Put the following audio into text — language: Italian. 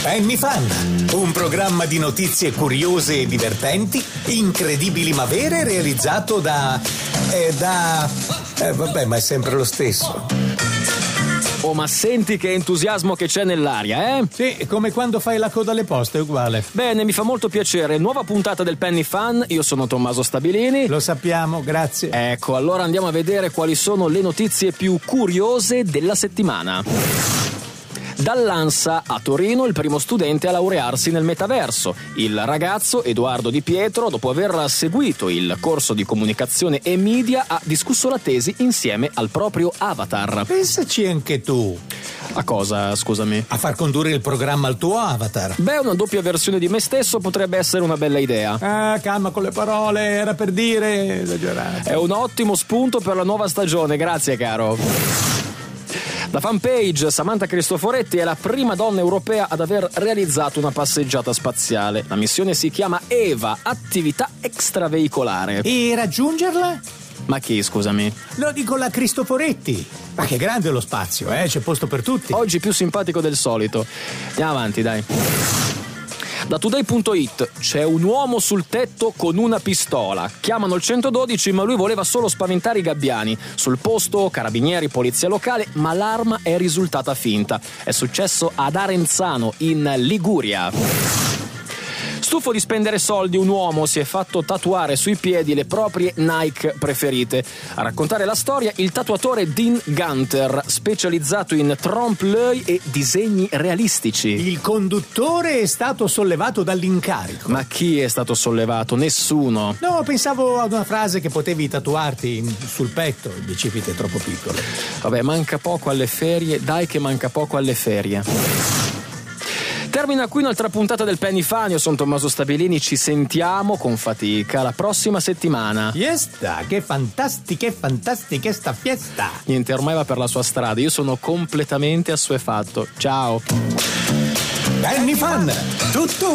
Penny Fan, un programma di notizie curiose e divertenti, incredibili ma vere, realizzato vabbè, ma è sempre lo stesso. Oh, ma senti che entusiasmo che c'è nell'aria, eh? Sì, come quando fai la coda alle poste, è uguale. Bene, mi fa molto piacere. Nuova puntata del Penny Fan, io sono Tommaso Stabilini. Lo sappiamo, grazie. Ecco, allora andiamo a vedere quali sono le notizie più curiose della settimana. Dall'ANSA a Torino il primo studente a laurearsi nel metaverso. Il ragazzo Edoardo Di Pietro, dopo aver seguito il corso di comunicazione e media, ha discusso la tesi insieme al proprio avatar. Pensaci anche tu. A cosa, scusami? A far condurre il programma al tuo avatar. Beh, una doppia versione di me stesso potrebbe essere una bella idea. Ah, calma con le parole, era per dire esagerato. È un ottimo spunto per la nuova stagione, grazie caro. La fanpage Samantha Cristoforetti è la prima donna europea ad aver realizzato una passeggiata spaziale. La missione si chiama EVA, attività extraveicolare. E raggiungerla? Ma chi, scusami? Lo dico la Cristoforetti. Ma che grande lo spazio, c'è posto per tutti. Oggi più simpatico del solito. Andiamo avanti, dai. Da Today.it c'è un uomo sul tetto con una pistola. Chiamano il 112, ma lui voleva solo spaventare i gabbiani. Sul posto carabinieri, polizia locale, ma l'arma è risultata finta. È successo ad Arenzano, in Liguria. Stufo di spendere soldi, un uomo si è fatto tatuare sui piedi le proprie Nike preferite. A raccontare la storia il tatuatore Dean Gunter, specializzato in trompe-l'œil e disegni realistici. Il conduttore è stato sollevato dall'incarico. Ma chi è stato sollevato? Nessuno. No, pensavo ad una frase che potevi tatuarti sul petto, il bicipite è troppo piccolo. Vabbè, manca poco alle ferie, dai che manca poco alle ferie. Termina qui un'altra puntata del Penny Fan, io sono Tommaso Stabilini, ci sentiamo con fatica la prossima settimana. Fiesta, che fantastica sta fiesta. Niente, ormai va per la sua strada, io sono completamente assuefatto. Ciao. Penny Fan, tutto